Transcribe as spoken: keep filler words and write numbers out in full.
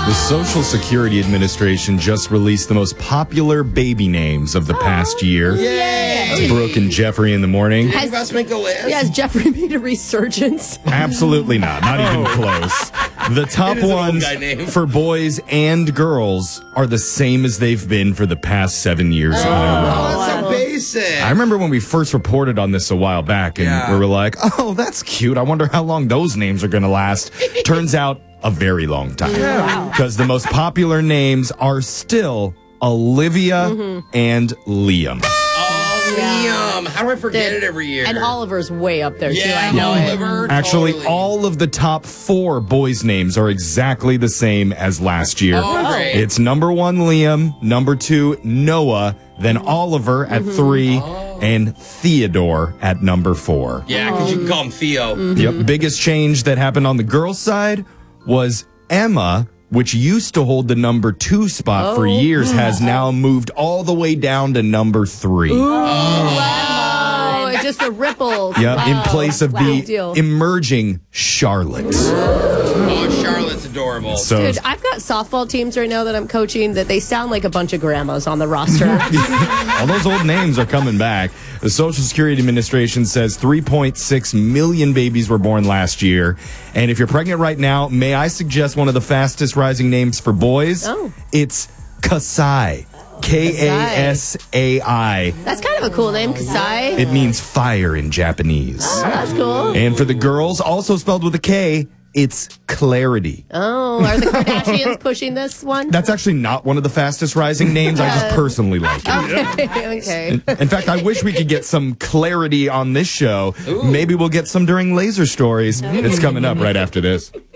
The Social Security Administration just released the most popular baby names of the past year. Yay! It's Brooke and Jeffrey in the morning. Did you guys make a list? Yeah, has Jeffrey made a resurgence? Absolutely not. Not even close. The top It is an old ones guy name. for boys and girls are the same as they've been for the past seven years in a row. Oh, that's so basic. I remember when we first reported on this a while back, and Yeah. we were like, oh, that's cute. I wonder how long those names are going to last. Turns out, a very long time. Because the most popular names are still Olivia and Liam. Oh, Liam. How do I forget Dude, it every year? And Oliver's way up there, too. Yeah, I know it. Oliver. Actually, totally. all of the top four boys' names are exactly the same as last year. Oh, great. It's number one, Liam, number two, Noah, then Oliver at three, and Theodore at number four. Yeah, because you can call him Theo. Yep. Biggest change that happened on the girls' side was Emma, which used to hold the number two spot for years, has now moved all the way down to number three. Oh, it's just the ripples. Yep. In Wow. place of Wow. the Big deal. emerging Charlotte. Oh, Charlotte's adorable. So Dude, I've got softball teams right now that I'm coaching that they sound like a bunch of grandmas on the roster. all those old names are coming back. The Social Security Administration says three point six million babies were born last year. And if you're pregnant right now, may I suggest one of the fastest rising names for boys? Oh. It's Kasai. K A S A I. That's kind of a cool name, Kasai. It means fire in Japanese. Oh, that's cool. And for the girls, also spelled with a K, it's Clarity. Oh, are the Kardashians pushing this one? That's actually not one of the fastest rising names. I just personally like it. Okay, okay. In fact, I wish we could get some clarity on this show. Maybe we'll get some during Laser Stories. It's coming up right after this.